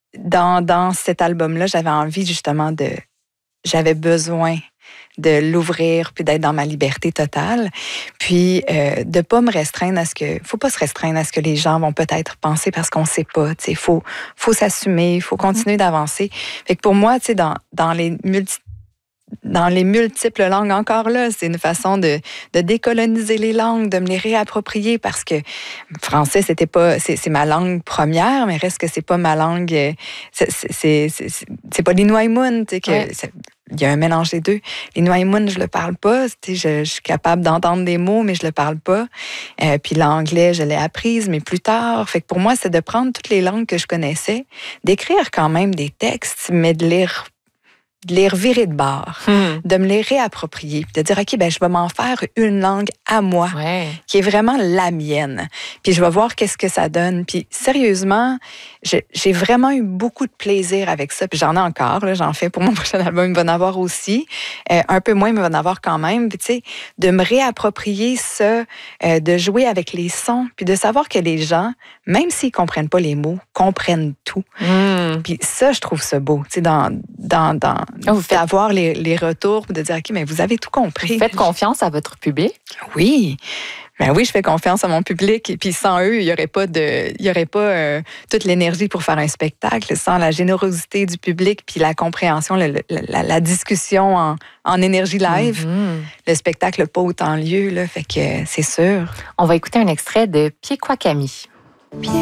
dans cet album-là, j'avais besoin de l'ouvrir puis d'être dans ma liberté totale, puis de pas me restreindre faut pas se restreindre à ce que les gens vont peut-être penser parce qu'on sait pas, tu sais, faut s'assumer, il faut continuer d'avancer. Fait que pour moi, tu sais, dans les multiples langues, encore là, c'est une façon de décoloniser les langues, de me les réapproprier parce que français, c'est ma langue première, mais reste que c'est pas ma langue, c'est pas l'Inuaimun, tu sais, que il y a un mélange des deux. L'Inuaimun, je le parle pas, tu sais, je suis capable d'entendre des mots, mais je le parle pas. Puis l'anglais, je l'ai apprise, mais plus tard. Fait que pour moi, c'est de prendre toutes les langues que je connaissais, d'écrire quand même des textes, mais de les revirer de bord, de me les réapproprier, puis de dire, OK, ben je vais m'en faire une langue à moi, qui est vraiment la mienne. Puis je vais voir qu'est-ce que ça donne. Puis sérieusement, j'ai vraiment eu beaucoup de plaisir avec ça. Puis j'en ai encore, là, j'en fais pour mon prochain album, il va en avoir aussi. Un peu moins, mais il va en avoir quand même. Puis tu sais, de me réapproprier ça, de jouer avec les sons, puis de savoir que les gens, même s'ils comprennent pas les mots, comprennent tout. Puis ça, je trouve ça beau, tu sais, d'avoir les retours, de dire, OK, mais vous avez tout compris. Vous faites confiance à votre public? Oui. Ben oui, je fais confiance à mon public. Et puis sans eux, il y aurait pas toute l'énergie pour faire un spectacle. Sans la générosité du public, puis la compréhension, la discussion en énergie live, le spectacle n'a pas autant lieu. Là, fait que c'est sûr. On va écouter un extrait de Pied Kwakami.